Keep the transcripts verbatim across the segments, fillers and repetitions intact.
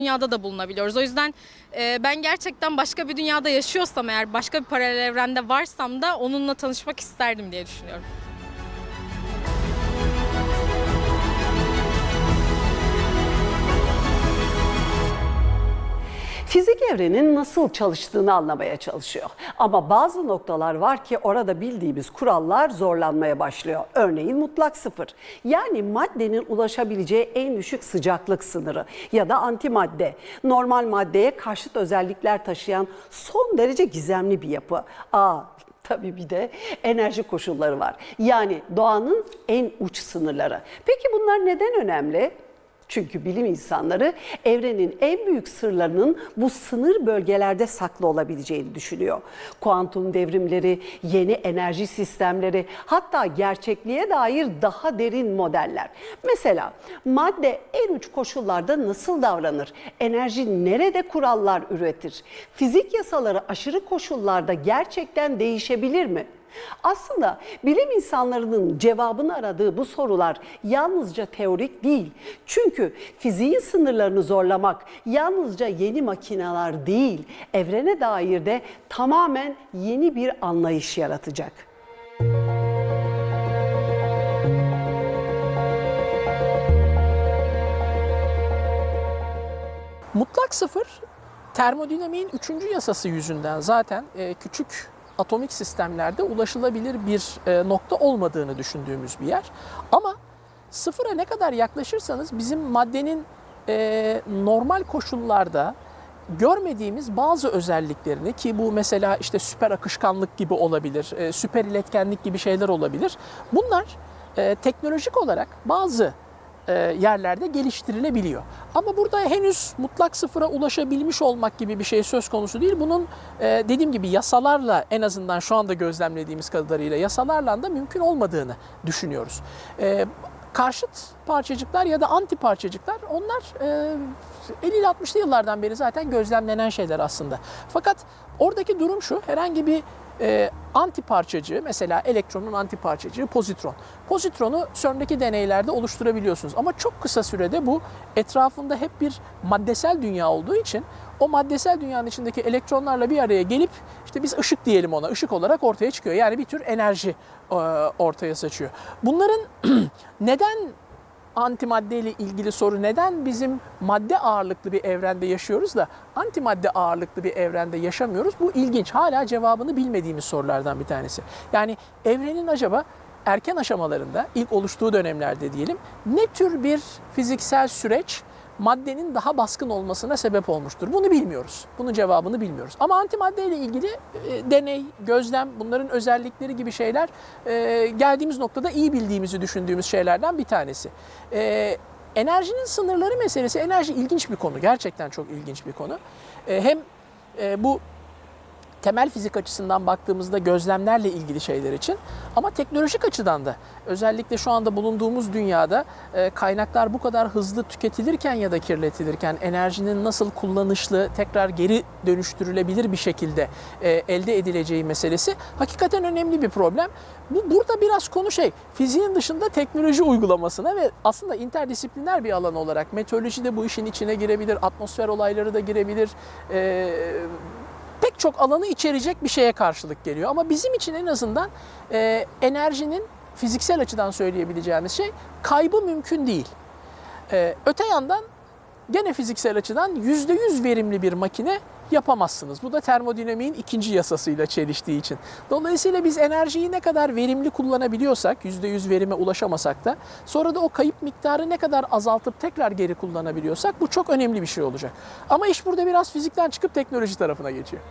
dünyada da bulunabiliyoruz. O yüzden e, ben gerçekten başka bir dünyada yaşıyorsam, eğer başka bir paralel evrende varsam da onunla tanışmak isterdim diye düşünüyorum. Fizik evrenin nasıl çalıştığını anlamaya çalışıyor. Ama bazı noktalar var ki orada bildiğimiz kurallar zorlanmaya başlıyor. Örneğin mutlak sıfır. Yani maddenin ulaşabileceği en düşük sıcaklık sınırı ya da antimadde. Normal maddeye karşıt özellikler taşıyan son derece gizemli bir yapı. Aa, tabii bir de enerji koşulları var. Yani doğanın en uç sınırları. Peki bunlar neden önemli? Çünkü bilim insanları evrenin en büyük sırlarının bu sınır bölgelerde saklı olabileceğini düşünüyor. Kuantum devrimleri, yeni enerji sistemleri, hatta gerçekliğe dair daha derin modeller. Mesela madde en uç koşullarda nasıl davranır? Enerji nerede kurallar üretir? Fizik yasaları aşırı koşullarda gerçekten değişebilir mi? Aslında bilim insanlarının cevabını aradığı bu sorular yalnızca teorik değil. Çünkü fiziğin sınırlarını zorlamak yalnızca yeni makineler değil, evrene dair de tamamen yeni bir anlayış yaratacak. Mutlak sıfır, termodinamiğin üçüncü yasası yüzünden zaten e, küçük atomik sistemlerde ulaşılabilir bir e, nokta olmadığını düşündüğümüz bir yer. Ama sıfıra ne kadar yaklaşırsanız bizim maddenin e, normal koşullarda görmediğimiz bazı özelliklerini, ki bu mesela işte süper akışkanlık gibi olabilir, e, süper iletkenlik gibi şeyler olabilir. Bunlar e, teknolojik olarak bazı e, yerlerde geliştirilebiliyor. Ama burada henüz mutlak sıfıra ulaşabilmiş olmak gibi bir şey söz konusu değil. Bunun e, dediğim gibi yasalarla, en azından şu anda gözlemlediğimiz kadarıyla yasalarla da mümkün olmadığını düşünüyoruz. E, karşıt parçacıklar ya da anti parçacıklar, onlar e, elli altmışlı yıllardan beri zaten gözlemlenen şeyler aslında. Fakat oradaki durum şu: herhangi bir e, anti parçacığı, mesela elektronun anti parçacığı pozitron. Pozitronu CERN'deki deneylerde oluşturabiliyorsunuz ama çok kısa sürede bu etrafında hep bir maddesel dünya olduğu için o maddesel dünyanın içindeki elektronlarla bir araya gelip işte biz ışık diyelim ona, ışık olarak ortaya çıkıyor. Yani bir tür enerji e, ortaya saçıyor. Bunların neden antimadde ile ilgili soru, neden bizim madde ağırlıklı bir evrende yaşıyoruz da antimadde ağırlıklı bir evrende yaşamıyoruz? Bu ilginç. Hala cevabını bilmediğimiz sorulardan bir tanesi. Yani evrenin acaba erken aşamalarında, ilk oluştuğu dönemlerde diyelim, ne tür bir fiziksel süreç maddenin daha baskın olmasına sebep olmuştur? Bunu bilmiyoruz. Bunun cevabını bilmiyoruz. Ama antimadde ile ilgili e, deney, gözlem, bunların özellikleri gibi şeyler e, geldiğimiz noktada iyi bildiğimizi düşündüğümüz şeylerden bir tanesi. E, enerjinin sınırları meselesi, enerji ilginç bir konu. Gerçekten çok ilginç bir konu. E, hem e, bu temel fizik açısından baktığımızda gözlemlerle ilgili şeyler için, ama teknolojik açıdan da özellikle şu anda bulunduğumuz dünyada e, kaynaklar bu kadar hızlı tüketilirken ya da kirletilirken enerjinin nasıl kullanışlı, tekrar geri dönüştürülebilir bir şekilde e, elde edileceği meselesi hakikaten önemli bir problem. Bu burada biraz konu şey, fiziğin dışında teknoloji uygulamasına ve aslında interdisipliner bir alan olarak meteoroloji de bu işin içine girebilir, atmosfer olayları da girebilir. E, pek çok alanı içerecek bir şeye karşılık geliyor. Ama bizim için en azından e, enerjinin fiziksel açıdan söyleyebileceğimiz şey, kaybı mümkün değil. E, öte yandan gene fiziksel açıdan yüzde yüz verimli bir makine yapamazsınız. Bu da termodinamiğin ikinci yasasıyla çeliştiği için. Dolayısıyla biz enerjiyi ne kadar verimli kullanabiliyorsak, yüzde yüz verime ulaşamasak da, sonra da o kayıp miktarı ne kadar azaltıp tekrar geri kullanabiliyorsak, bu çok önemli bir şey olacak. Ama iş burada biraz fizikten çıkıp teknoloji tarafına geçiyor.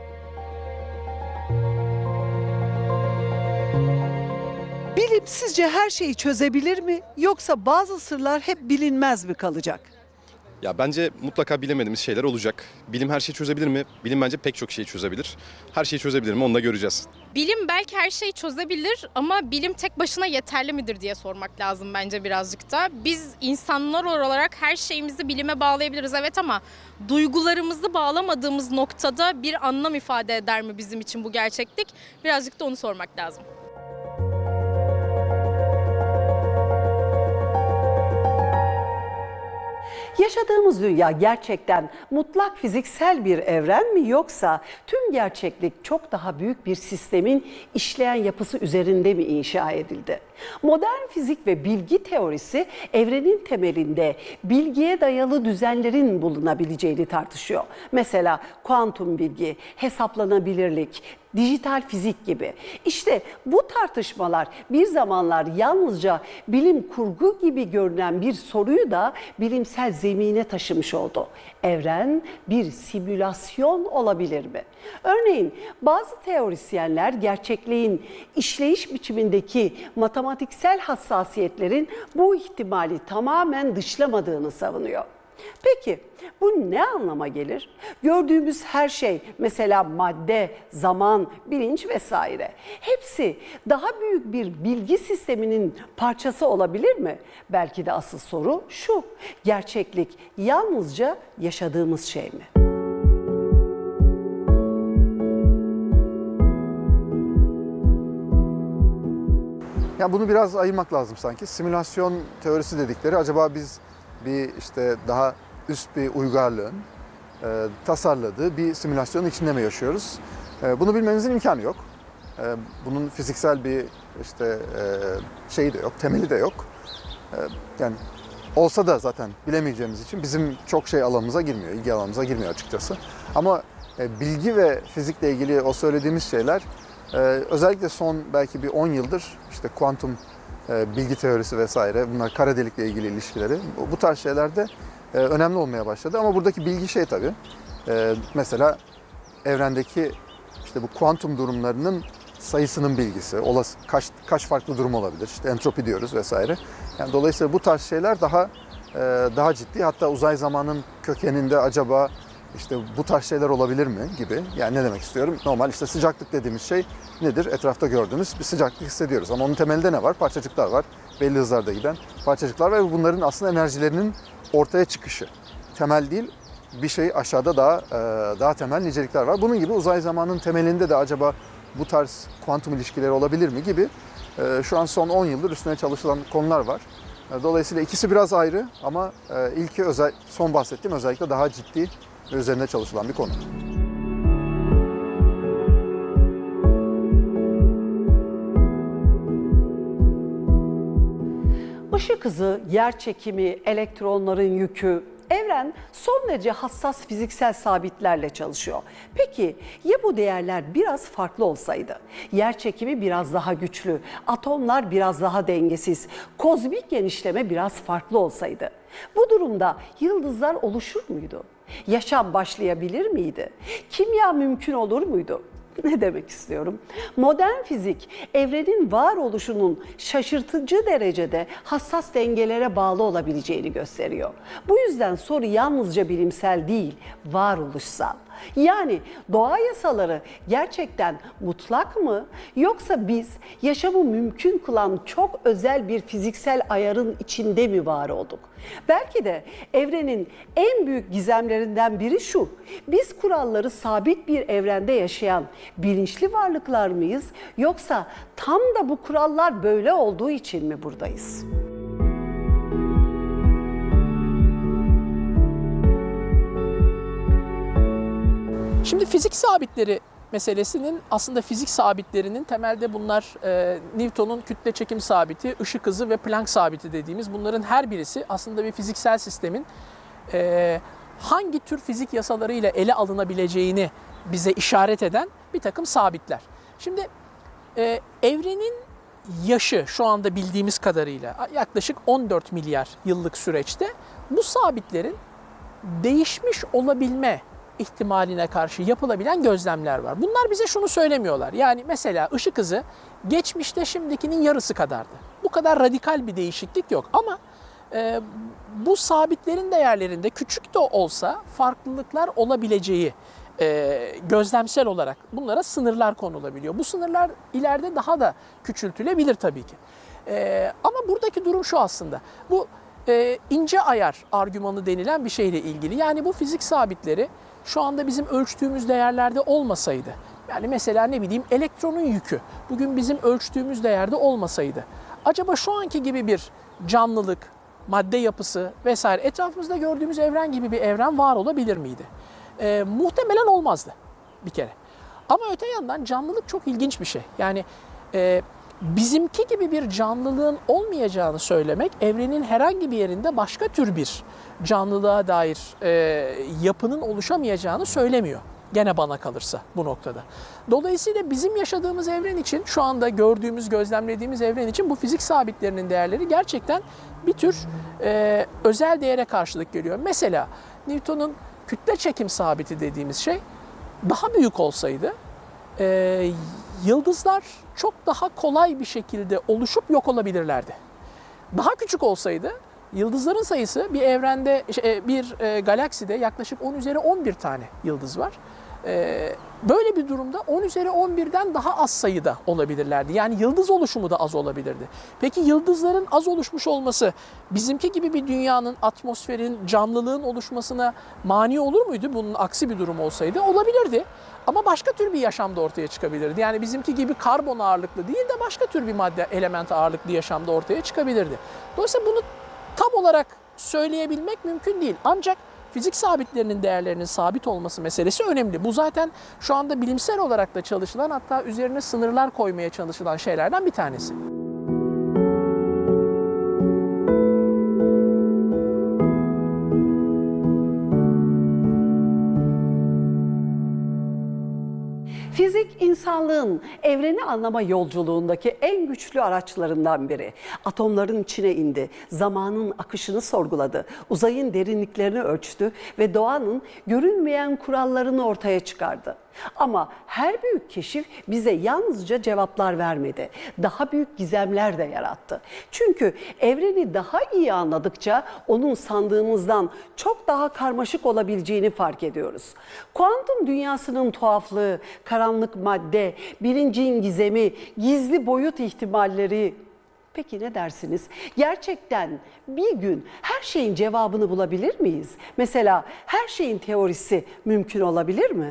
Bilim sizce her şeyi çözebilir mi, yoksa bazı sırlar hep bilinmez mi kalacak? Ya bence mutlaka bilemediğimiz şeyler olacak. Bilim her şeyi çözebilir mi? Bilim bence pek çok şeyi çözebilir. Her şeyi çözebilir mi? Onu da göreceğiz. Bilim belki her şeyi çözebilir ama bilim tek başına yeterli midir diye sormak lazım bence birazcık da. Biz insanlar olarak her şeyimizi bilime bağlayabiliriz, evet, ama duygularımızı bağlamadığımız noktada bir anlam ifade eder mi bizim için bu gerçeklik? Birazcık da onu sormak lazım. Yaşadığımız dünya gerçekten mutlak fiziksel bir evren mi, yoksa tüm gerçeklik çok daha büyük bir sistemin işleyen yapısı üzerinde mi inşa edildi? Modern fizik ve bilgi teorisi evrenin temelinde bilgiye dayalı düzenlerin bulunabileceğini tartışıyor. Mesela kuantum bilgi, hesaplanabilirlik, dijital fizik gibi. İşte bu tartışmalar bir zamanlar yalnızca bilim kurgu gibi görünen bir soruyu da bilimsel zemine taşımış oldu. Evren bir simülasyon olabilir mi? Örneğin bazı teorisyenler gerçekliğin işleyiş biçimindeki matematiksel hassasiyetlerin bu ihtimali tamamen dışlamadığını savunuyor. Peki bu ne anlama gelir? Gördüğümüz her şey, mesela madde, zaman, bilinç vesaire, hepsi daha büyük bir bilgi sisteminin parçası olabilir mi? Belki de asıl soru şu: gerçeklik yalnızca yaşadığımız şey mi? Ya bunu biraz ayırmak lazım sanki. Simülasyon teorisi dedikleri, acaba biz bir işte daha üst bir uygarlığın e, tasarladığı bir simülasyonun içinde mi yaşıyoruz? E, bunu bilmemizin imkanı yok. E, bunun fiziksel bir işte e, şeyi de yok, temeli de yok. E, yani olsa da zaten bilemeyeceğimiz için bizim çok şey alanımıza girmiyor, ilgi alanımıza girmiyor açıkçası. Ama e, bilgi ve fizikle ilgili o söylediğimiz şeyler e, özellikle son belki bir on yıldır işte kuantum e, bilgi teorisi vesaire, bunlar kara delikle ilgili ilişkileri, bu tarz şeylerde e, önemli olmaya başladı. Ama buradaki bilgi şey tabii, e, mesela evrendeki işte bu kuantum durumlarının sayısının bilgisi, olası kaç kaç farklı durum olabilir, işte entropi diyoruz vesaire. Yani dolayısıyla bu tarz şeyler daha e, daha ciddi. Hatta uzay zamanın kökeninde acaba işte bu tarz şeyler olabilir mi gibi. Yani ne demek istiyorum? Normal işte sıcaklık dediğimiz şey nedir? Etrafta gördüğümüz bir sıcaklık hissediyoruz. Ama onun temelinde ne var? Parçacıklar var. Belli hızlarda giden parçacıklar var ve bunların aslında enerjilerinin ortaya çıkışı. Temel değil, bir şey aşağıda daha daha temel nicelikler var. Bunun gibi uzay zamanın temelinde de acaba bu tarz kuantum ilişkileri olabilir mi gibi şu an son on yıldır üstüne çalışılan konular var. Dolayısıyla ikisi biraz ayrı ama ilki özel, son bahsettiğim özellikle daha ciddi ve üzerinde çalışılan bir konu. Işık hızı, yer çekimi, elektronların yükü, evren son derece hassas fiziksel sabitlerle çalışıyor. Peki ya bu değerler biraz farklı olsaydı? Yer çekimi biraz daha güçlü, atomlar biraz daha dengesiz, kozmik genişleme biraz farklı olsaydı? Bu durumda yıldızlar oluşur muydu? Yaşam başlayabilir miydi? Kimya mümkün olur muydu? Ne demek istiyorum? Modern fizik, evrenin varoluşunun şaşırtıcı derecede hassas dengelere bağlı olabileceğini gösteriyor. Bu yüzden soru yalnızca bilimsel değil, varoluşsal. Yani doğa yasaları gerçekten mutlak mı? Yoksa biz yaşamı mümkün kılan çok özel bir fiziksel ayarın içinde mi var olduk? Belki de evrenin en büyük gizemlerinden biri şu: biz kuralları sabit bir evrende yaşayan bilinçli varlıklar mıyız? Yoksa tam da bu kurallar böyle olduğu için mi buradayız? Şimdi fizik sabitleri meselesinin, aslında fizik sabitlerinin temelde bunlar e, Newton'un kütle çekim sabiti, ışık hızı ve Planck sabiti dediğimiz, bunların her birisi aslında bir fiziksel sistemin e, hangi tür fizik yasalarıyla ele alınabileceğini bize işaret eden bir takım sabitler. Şimdi e, evrenin yaşı şu anda bildiğimiz kadarıyla yaklaşık on dört milyar yıllık süreçte bu sabitlerin değişmiş olabilme ihtimaline karşı yapılabilen gözlemler var. Bunlar bize şunu söylemiyorlar. Yani mesela ışık hızı geçmişte şimdikinin yarısı kadardı. Bu kadar radikal bir değişiklik yok ama e, bu sabitlerin değerlerinde küçük de olsa farklılıklar olabileceği e, gözlemsel olarak bunlara sınırlar konulabiliyor. Bu sınırlar ileride daha da küçültülebilir tabii ki. E, ama buradaki durum şu aslında. Bu e, ince ayar argümanı denilen bir şeyle ilgili. Yani bu fizik sabitleri şu anda bizim ölçtüğümüz değerlerde olmasaydı, yani mesela ne bileyim elektronun yükü bugün bizim ölçtüğümüz değerde olmasaydı, acaba şu anki gibi bir canlılık, madde yapısı vesaire etrafımızda gördüğümüz evren gibi bir evren var olabilir miydi? E, muhtemelen olmazdı bir kere. Ama öte yandan canlılık çok ilginç bir şey. Yani e, bizimki gibi bir canlılığın olmayacağını söylemek, evrenin herhangi bir yerinde başka tür bir canlılığa dair e, yapının oluşamayacağını söylemiyor. Gene bana kalırsa bu noktada. Dolayısıyla bizim yaşadığımız evren için, şu anda gördüğümüz, gözlemlediğimiz evren için bu fizik sabitlerinin değerleri gerçekten bir tür e, özel değere karşılık geliyor. Mesela Newton'un kütle çekim sabiti dediğimiz şey daha büyük olsaydı e, yıldızlar çok daha kolay bir şekilde oluşup yok olabilirlerdi. Daha küçük olsaydı yıldızların sayısı bir evrende, bir e, galakside yaklaşık on üzeri on bir tane yıldız var. E, böyle bir durumda on üzeri on birden daha az sayıda olabilirlerdi. Yani yıldız oluşumu da az olabilirdi. Peki yıldızların az oluşmuş olması bizimki gibi bir dünyanın, atmosferin, canlılığın oluşmasına mani olur muydu? Bunun aksi bir durum olsaydı olabilirdi. Ama başka tür bir yaşam da ortaya çıkabilirdi. Yani bizimki gibi karbon ağırlıklı değil de başka tür bir madde, element ağırlıklı yaşam da ortaya çıkabilirdi. Dolayısıyla bunu tam olarak söyleyebilmek mümkün değil. Ancak fizik sabitlerinin değerlerinin sabit olması meselesi önemli. Bu zaten şu anda bilimsel olarak da çalışılan, hatta üzerine sınırlar koymaya çalışılan şeylerden bir tanesi. Fizik, insanlığın evreni anlama yolculuğundaki en güçlü araçlarından biri. Atomların içine indi, zamanın akışını sorguladı, uzayın derinliklerini ölçtü ve doğanın görünmeyen kurallarını ortaya çıkardı. Ama her büyük keşif bize yalnızca cevaplar vermedi. Daha büyük gizemler de yarattı. Çünkü evreni daha iyi anladıkça onun sandığımızdan çok daha karmaşık olabileceğini fark ediyoruz. Kuantum dünyasının tuhaflığı, karanlık madde, bilincin gizemi, gizli boyut ihtimalleri. Peki ne dersiniz? Gerçekten bir gün her şeyin cevabını bulabilir miyiz? Mesela her şeyin teorisi mümkün olabilir mi?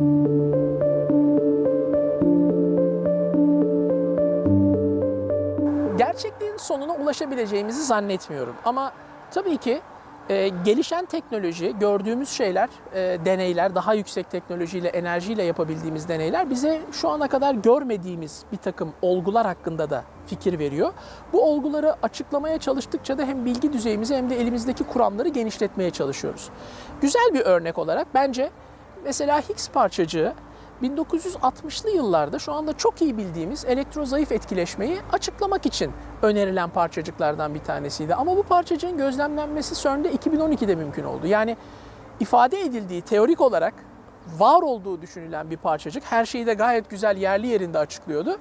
Gerçekliğin sonuna ulaşabileceğimizi zannetmiyorum. Ama tabii ki e, gelişen teknoloji, gördüğümüz şeyler, e, deneyler, daha yüksek teknolojiyle, enerjiyle yapabildiğimiz deneyler bize şu ana kadar görmediğimiz bir takım olgular hakkında da fikir veriyor. Bu olguları açıklamaya çalıştıkça da hem bilgi düzeyimizi hem de elimizdeki kuramları genişletmeye çalışıyoruz. Güzel bir örnek olarak bence mesela Higgs parçacığı bin dokuz yüz altmışlı yıllarda şu anda çok iyi bildiğimiz elektrozayıf etkileşmeyi açıklamak için önerilen parçacıklardan bir tanesiydi. Ama bu parçacığın gözlemlenmesi CERN'de iki bin on ikide mümkün oldu. Yani ifade edildiği, teorik olarak var olduğu düşünülen bir parçacık, her şeyi de gayet güzel yerli yerinde açıklıyordu.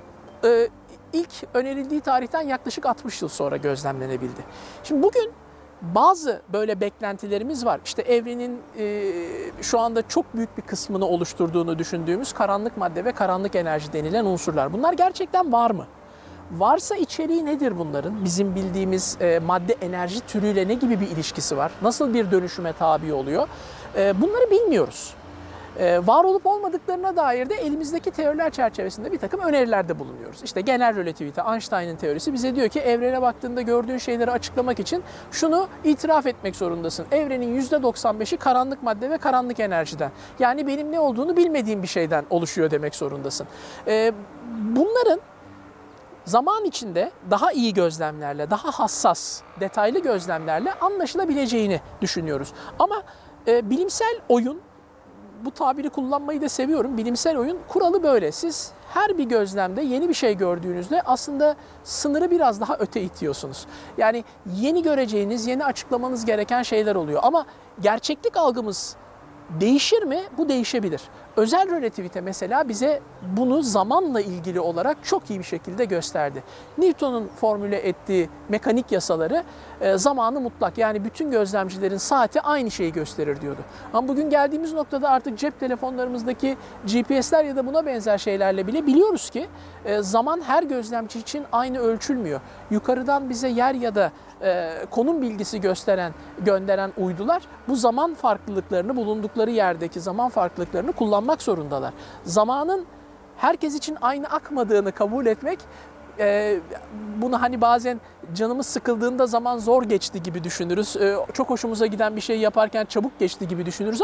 Ee, ilk önerildiği tarihten yaklaşık altmış yıl sonra gözlemlenebildi. Şimdi bugün bazı böyle beklentilerimiz var. İşte evrenin e, şu anda çok büyük bir kısmını oluşturduğunu düşündüğümüz karanlık madde ve karanlık enerji denilen unsurlar. Bunlar gerçekten var mı? Varsa içeriği nedir bunların? Bizim bildiğimiz e, madde enerji türüyle ne gibi bir ilişkisi var? Nasıl bir dönüşüme tabi oluyor? E, bunları bilmiyoruz. Ee, var olup olmadıklarına dair de elimizdeki teoriler çerçevesinde bir takım önerilerde bulunuyoruz. İşte genel relativite, Einstein'ın teorisi bize diyor ki evrene baktığında gördüğün şeyleri açıklamak için şunu itiraf etmek zorundasın. Evrenin yüzde doksan beşi karanlık madde ve karanlık enerjiden. Yani benim ne olduğunu bilmediğim bir şeyden oluşuyor demek zorundasın. Ee, bunların zaman içinde daha iyi gözlemlerle, daha hassas, detaylı gözlemlerle anlaşılabileceğini düşünüyoruz. Ama e, bilimsel oyun, bu tabiri kullanmayı da seviyorum. Bilimsel oyun kuralı böyle. Siz her bir gözlemde yeni bir şey gördüğünüzde aslında sınırı biraz daha öte itiyorsunuz. Yani yeni göreceğiniz, yeni açıklamanız gereken şeyler oluyor. Ama gerçeklik algımız değişir mi? Bu değişebilir. Özel relativite mesela bize bunu zamanla ilgili olarak çok iyi bir şekilde gösterdi. Newton'un formüle ettiği mekanik yasaları e, zamanı mutlak, yani bütün gözlemcilerin saati aynı şeyi gösterir diyordu. Ama bugün geldiğimiz noktada artık cep telefonlarımızdaki G P S'ler ya da buna benzer şeylerle bile biliyoruz ki e, zaman her gözlemci için aynı ölçülmüyor. Yukarıdan bize yer ya da e, konum bilgisi gösteren, gönderen uydular bu zaman farklılıklarını, bulundukları yerdeki zaman farklılıklarını kullanmak zorundalar. Zamanın herkes için aynı akmadığını kabul etmek e, bunu hani bazen canımız sıkıldığında zaman zor geçti gibi düşünürüz. E, çok hoşumuza giden bir şey yaparken çabuk geçti gibi düşünürüz